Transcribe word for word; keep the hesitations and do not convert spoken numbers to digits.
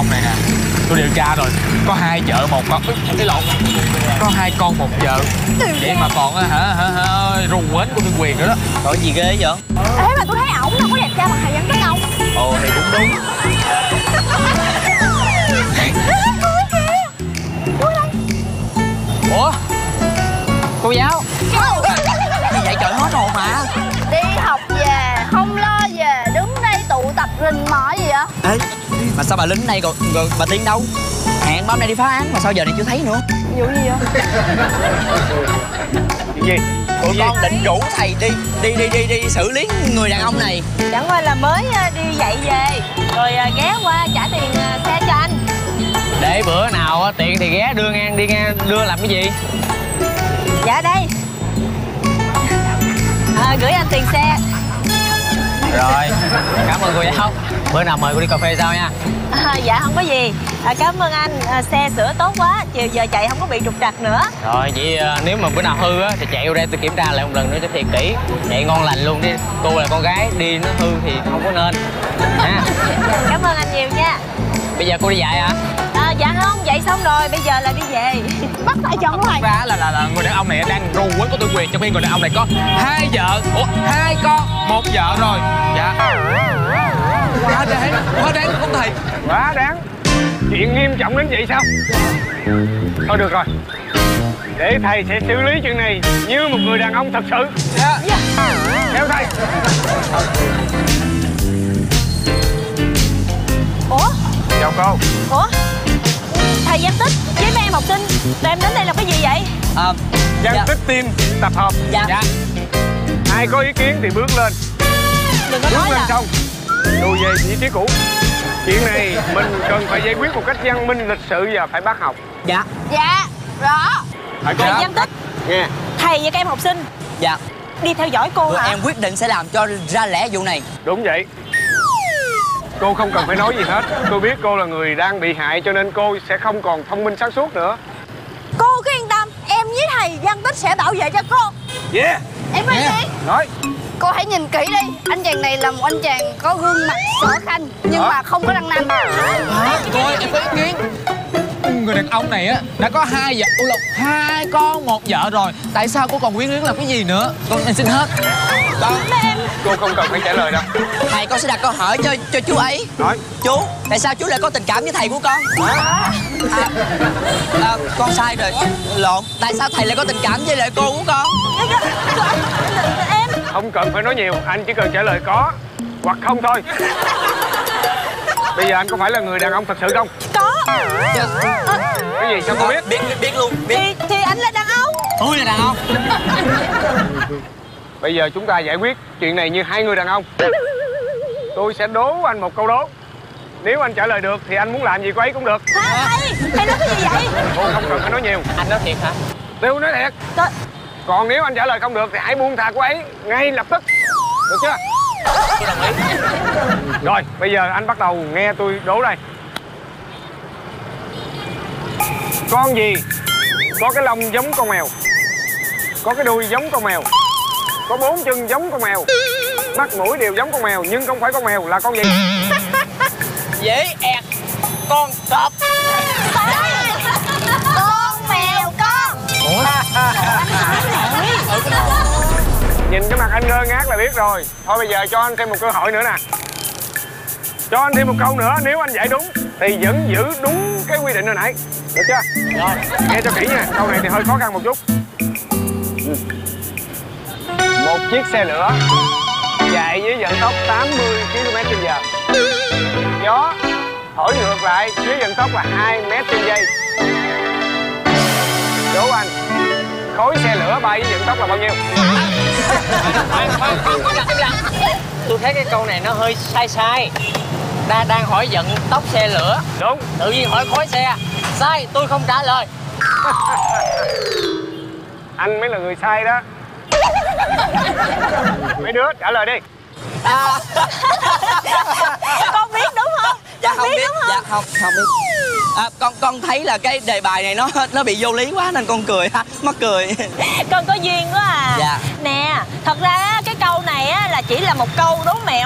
ông này nè, tôi điều tra rồi, có hai vợ một con, cái lộn, có hai con một vợ, vậy mà còn hả hả hả ru quến của Thiên Quyền nữa đó. Trời gì ghê vậy? Thế mà tôi thấy ổng đâu có đẹp trai bằng thầy Văn Tích đâu. Ồ thì cũng đúng. Ủa cô giáo gì vậy trời, hết hồn mà. Đi học về không lo về đứng đây tụ tập rình mò gì vậy? Ê mà sao bà lính này còn, còn bà Tiên đâu? Hẹn hôm nay đi phá án mà sao giờ này chưa thấy nữa? Vụ gì vậy? Gì? Tụi con định rủ thầy đi đi đi đi đi xử lý người đàn ông này. Chẳng qua là mới đi dạy về rồi ghé qua trả tiền xe cho anh. Để bữa nào tiện thì ghé đưa ngang đi ngang, đưa làm cái gì? Dạ đây à, gửi anh tiền xe. Rồi, cảm ơn cô giáo. Bữa nào mời cô đi cà phê sao nha. À, dạ không có gì. À, cảm ơn anh. À, xe sửa tốt quá, chiều giờ chạy không có bị trục trặc nữa. Rồi vậy nếu mà bữa nào hư á thì chạy vô đây tôi kiểm tra lại một lần nữa cho thiệt kỹ. Chạy ngon lành luôn đi. Cô là con gái đi nó hư thì không có nên ha. Cảm ơn anh nhiều nha. Bây giờ cô đi dạy hả? À, dạ không, dạy xong rồi bây giờ là đi về. Bắt tay chồng của thầy. Ra là, là là người đàn ông này đang ru quấn của Thiên Quyền, trong khi người đàn ông này có hai vợ, ủa hai con một vợ rồi. Dạ. Quá đáng, quá đáng không thầy? Quá đáng. Chuyện nghiêm trọng đến vậy sao? Thôi được rồi, để thầy sẽ xử lý chuyện này như một người đàn ông thật sự. Dạ. Dạ. Theo thầy. Ủa? Chào cô. Ủa? Thầy Văn Tích với mấy em học sinh tụi em đến đây làm cái gì vậy? À, Văn dạ. Tích team tập hợp. Dạ. Dạ. Ai có ý kiến thì bước lên. Đừng có Bước nói lên là xong lùi về vị trí cũ. Chuyện này mình cần phải giải quyết một cách văn minh, lịch sự và phải bác học. Dạ. dạ, rõ. Phải Thầy không? Văn Tích, Nghe. thầy và các em học sinh Dạ. đi theo dõi cô Tụi hả? em quyết định sẽ làm cho ra lẽ vụ này. Đúng vậy. Cô không cần phải nói gì hết. Tôi biết cô là người đang bị hại cho nên cô sẽ không còn thông minh sáng suốt nữa. Cô cứ yên tâm, em với thầy Văn Tích sẽ bảo vệ cho cô. Yeah. Em nói Yeah. đi. Nói. Cô hãy nhìn kỹ đi, anh chàng này là một anh chàng có gương mặt sở khanh nhưng Hả? mà không có răng nanh. Hả? Cô ơi, em có ý kiến. Người đàn ông này á đã có hai vợ, ủa lộn, hai con một vợ rồi. Tại sao cô còn quyến luyến làm cái gì nữa? Con em xin hết. Đó. Cô không cần phải trả lời đâu. Thầy con sẽ đặt câu hỏi cho cho chú ấy. Nói. Chú, tại sao chú lại có tình cảm với thầy của con? À, à, con sai rồi. Lộn, tại sao thầy lại có tình cảm với lại cô của con? Em Không cần phải nói nhiều, anh chỉ cần trả lời có hoặc không thôi. Bây giờ anh có phải là người đàn ông thật sự không? có. Dạ. Cái gì sao cô biết? Biết, biết luôn, biết. Thì, thì anh là đàn ông. Tôi là đàn ông. Bây giờ chúng ta giải quyết chuyện này như hai người đàn ông. Tôi sẽ đố anh một câu đố. Nếu anh trả lời được thì anh muốn làm gì cô ấy cũng được. Hả thầy? Thầy nói cái gì vậy? Cô không cần phải nói nhiều. Anh nói thiệt hả? Tôi nói thiệt. Tôi... Còn nếu anh trả lời không được thì hãy buông tha cô ấy ngay lập tức. Được chưa? Tôi đồng ý. Rồi, bây giờ anh bắt đầu nghe tôi đố đây. Con gì có cái lông giống con mèo, có cái đuôi giống con mèo, có bốn chân giống con mèo, mắt mũi đều giống con mèo nhưng không phải con mèo, là con gì? Dễ ẹt. Con cọp. Con mèo con. Nhìn cái mặt anh ngơ ngác là biết rồi. Thôi bây giờ cho anh thêm một cơ hội nữa nè. Cho anh thêm một câu nữa, nếu anh giải đúng thì vẫn giữ đúng cái quy định hồi nãy. Được chưa? Rồi. Nghe cho kỹ nha, câu này thì hơi khó khăn một chút. Một chiếc xe lửa chạy với vận tốc tám mươi ki lô mét trên giờ. Gió thổi ngược lại với vận tốc là hai mét trên giây. Đố anh, khối xe lửa bay với vận tốc là bao nhiêu? Khoan, khoan, khoan, khoan, im lặng. Tôi thấy cái câu này nó hơi sai sai. Ta đang hỏi vận tốc xe lửa, Đúng. tự nhiên hỏi khối xe. Sai, tôi không trả lời. Anh mới là người sai đó. Mấy đứa trả lời đi. À. Con biết đúng không? Dạ Con không biết biết, đúng không? dạ không, không biết. À, con con thấy là cái đề bài này nó nó bị vô lý quá nên con cười ha, mắc cười. Con có duyên quá à. Dạ. Nè, thật ra á, cái câu này á là chỉ là một câu đố mẹo